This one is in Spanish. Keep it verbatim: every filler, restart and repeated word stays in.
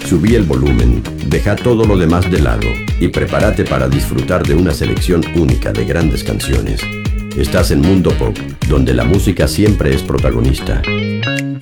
Subí el volumen, deja todo lo demás de lado y prepárate para disfrutar de una selección única de grandes canciones. Estás en Mundo Pop, donde la música siempre es protagonista.